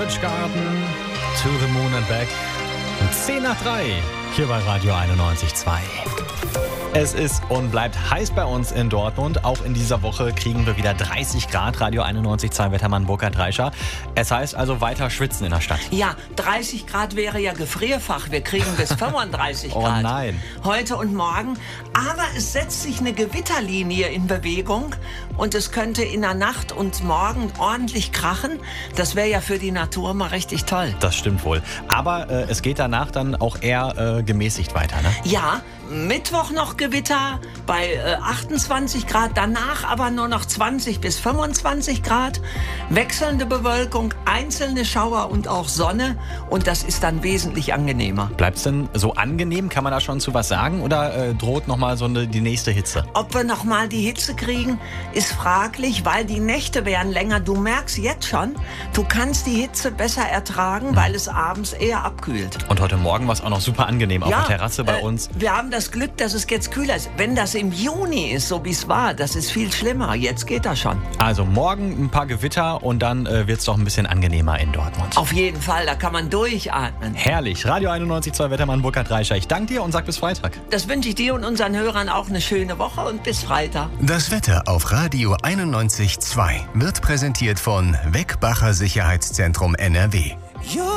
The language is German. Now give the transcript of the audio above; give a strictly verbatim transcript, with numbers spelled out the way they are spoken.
College Garden, To the Moon and Back. zehn nach drei, hier bei Radio einundneunzig Komma zwei. Es ist und bleibt heiß bei uns in Dortmund. Auch in dieser Woche kriegen wir wieder dreißig Grad. Radio einundneunzig Komma zwei Wettermann Burkhard Reischer. Es heißt also weiter schwitzen in der Stadt. Ja, dreißig Grad wäre ja Gefrierfach. Wir kriegen bis fünfunddreißig Grad. Oh nein. Heute und morgen. Aber es setzt sich eine Gewitterlinie in Bewegung. Und es könnte in der Nacht und morgen ordentlich krachen. Das wäre ja für die Natur mal richtig toll. Das stimmt wohl. Aber äh, es geht danach dann auch eher äh, gemäßigt weiter, ne? Ja, Mittwoch noch Gewitter bei äh, achtundzwanzig Grad, danach aber nur noch zwanzig bis fünfundzwanzig Grad. Wechselnde Bewölkung, einzelne Schauer und auch Sonne. Und das ist dann wesentlich angenehmer. Bleibt's denn so angenehm? Kann man da schon zu was sagen? Oder äh, droht nochmal so eine, die nächste Hitze? Ob wir nochmal die Hitze kriegen, ist fraglich, weil die Nächte werden länger. Du merkst jetzt schon, du kannst die Hitze besser ertragen, weil es abends eher abkühlt. Und heute Morgen war es auch noch super angenehm auf Ja, der Terrasse bei äh, uns. Wir haben das Glück, dass es jetzt kühler ist. Wenn das im Juni ist, so wie es war, das ist viel schlimmer. Jetzt geht das schon. Also morgen ein paar Gewitter und dann äh, wird es doch ein bisschen angenehmer in Dortmund. Auf jeden Fall, da kann man durchatmen. Herrlich. Radio einundneunzig Komma zwei Wettermann Burkhard Reischer. Ich danke dir und sag bis Freitag. Das wünsche ich dir und unseren Hörern auch eine schöne Woche und bis Freitag. Das Wetter auf Radio einundneunzig Komma zwei wird präsentiert von Weckbacher Sicherheitszentrum N R W.